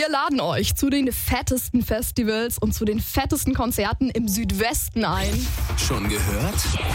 Wir laden euch zu den fettesten Festivals und zu den fettesten Konzerten im Südwesten ein. Schon gehört?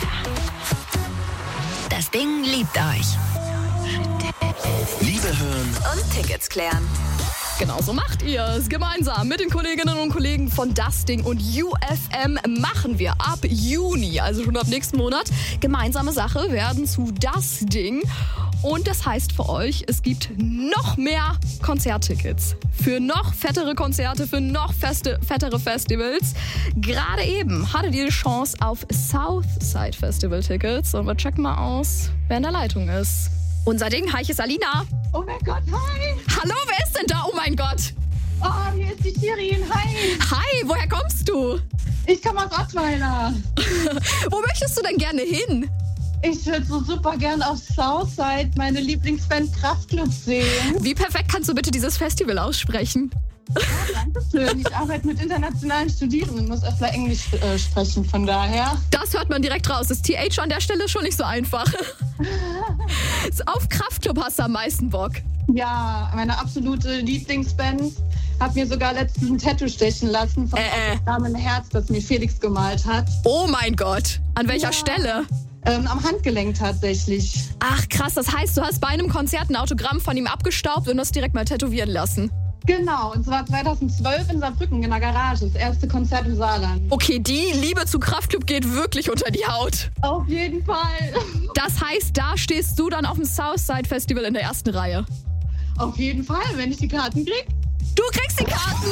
Das Ding liebt euch. Liebe hören Und Tickets klären. Genau so macht ihr es. Gemeinsam mit den Kolleginnen und Kollegen von Das Ding und UFM machen wir ab Juni, also schon ab nächsten Monat, gemeinsame Sache werden zu Das Ding. Und das heißt für euch, es gibt noch mehr Konzerttickets. Für noch fettere Konzerte, für noch fettere Festivals. Gerade eben hattet ihr die Chance auf Southside Festival Tickets. Und wir checken mal aus, wer in der Leitung ist. Unser Ding, hi, hier ist Alina. Oh mein Gott, hi! Hallo, wer ist denn da? Oh mein Gott. Oh, hier ist die Shirin, hi! Hi, woher kommst du? Ich komme aus Ottweiler. Wo möchtest du denn gerne hin? Ich würde so super gern auf Southside meine Lieblingsband Kraftklub sehen. Wie perfekt kannst du bitte dieses Festival aussprechen? Dankeschön. Ich arbeite mit internationalen Studierenden und muss öfter Englisch sprechen, von daher. Das hört man direkt raus. Das TH an der Stelle ist schon nicht so einfach. Auf Kraftklub hast du am meisten Bock. Ja, meine absolute Lieblingsband. Hab mir sogar letztens ein Tattoo stechen lassen von einem Herz, das mir Felix gemalt hat. Oh mein Gott. An welcher Stelle? Am Handgelenk tatsächlich. Ach krass, das heißt, du hast bei einem Konzert ein Autogramm von ihm abgestaubt und das direkt mal tätowieren lassen. Genau, und zwar 2012 in Saarbrücken in der Garage, das erste Konzert im Saarland. Okay, die Liebe zu Kraftklub geht wirklich unter die Haut. Auf jeden Fall. Das heißt, da stehst du dann auf dem Southside Festival in der ersten Reihe. Auf jeden Fall, wenn ich die Karten krieg. Du kriegst die Karten!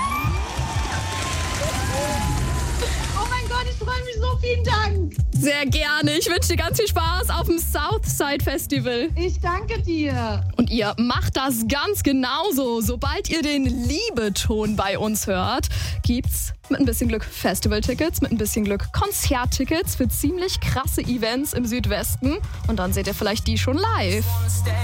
Oh mein Gott, ich freue mich so, vielen Dank. Sehr gerne. Ich wünsche dir ganz viel Spaß auf dem Southside Festival. Ich danke dir. Und ihr macht das ganz genauso. Sobald ihr den Liebeton bei uns hört, gibt's mit ein bisschen Glück Festivaltickets, mit ein bisschen Glück Konzerttickets für ziemlich krasse Events im Südwesten. Und dann seht ihr vielleicht die schon live.